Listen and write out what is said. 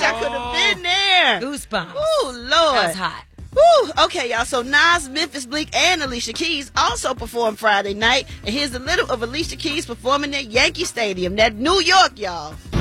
I could have been there. Goosebumps. Ooh, Lord. That was hot. Woo! Okay, y'all. So Nas, Memphis Bleek, and Alicia Keys also performed Friday night. And here's a little of Alicia Keys performing at Yankee Stadium. That New York, y'all.